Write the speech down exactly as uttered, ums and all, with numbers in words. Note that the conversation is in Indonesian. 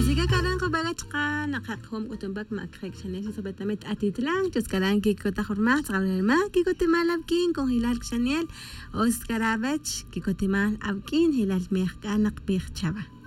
Jika kadang ko bagat ka nakakhom ko tumbak makrek channel sa batamet atit lang tus kadang kiko ta horma tsalma kiko timal abkin kung hilal channel os karavach kiko timal abkin hilal mehkanak pich chaba.